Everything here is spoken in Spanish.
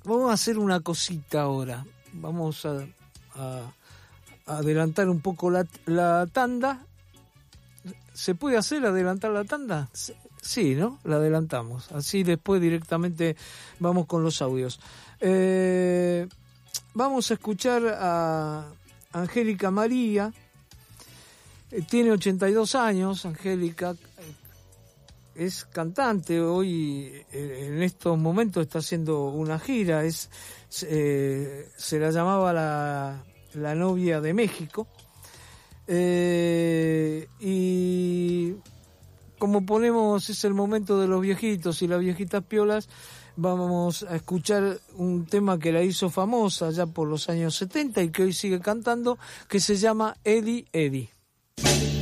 vamos a hacer una cosita ahora. Vamos a adelantar un poco la tanda. ¿Se puede hacer adelantar la tanda? Sí, ¿no? La adelantamos. Así después directamente vamos con los audios. Vamos a escuchar a Angélica María. Tiene 82 años, Angélica. Es cantante, hoy en estos momentos está haciendo una gira. Se la llamaba la novia de México. Y como ponemos, es el momento de los viejitos y las viejitas piolas, vamos a escuchar un tema que la hizo famosa ya por los años 70 y que hoy sigue cantando, que se llama Eddie Eddie.